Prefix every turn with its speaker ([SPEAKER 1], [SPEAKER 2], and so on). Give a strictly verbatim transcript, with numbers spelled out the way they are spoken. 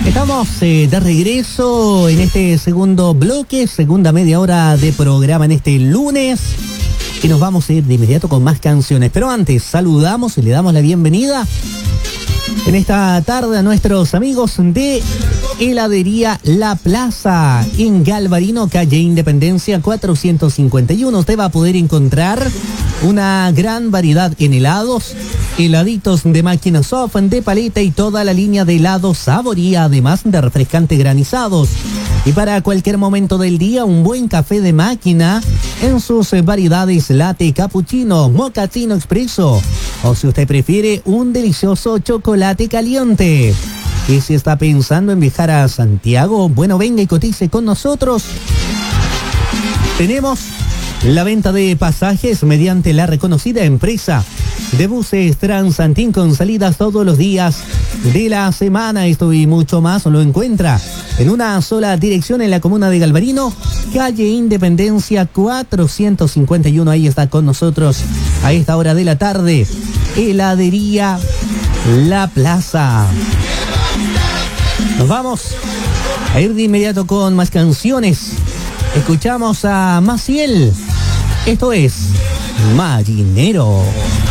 [SPEAKER 1] Estamos eh, de regreso en este segundo bloque, segunda media hora de programa en este lunes. Y nos vamos a ir de inmediato con más canciones. Pero antes, saludamos y le damos la bienvenida en esta tarde a nuestros amigos de Heladería La Plaza en Galvarino, calle Independencia cuatrocientos cincuenta y uno. Usted va a poder encontrar una gran variedad en helados, heladitos de máquina soft, de paleta y toda la línea de helados Saboría, además de refrescantes granizados. Y para cualquier momento del día, un buen café de máquina en sus variedades latte, cappuccino, mochaccino expreso. O si usted prefiere, un delicioso chocolate caliente. Y si está pensando en viajar a Santiago, bueno, venga y cotice con nosotros. Tenemos la venta de pasajes mediante la reconocida empresa de buses Transantín con salidas todos los días de la semana. Esto y mucho más lo encuentra en una sola dirección en la comuna de Galvarino, calle Independencia cuatrocientos cincuenta y uno. Ahí está con nosotros a esta hora de la tarde, Heladería La Plaza. Nos vamos a ir de inmediato con más canciones. Escuchamos a Maciel. Esto es Marinero.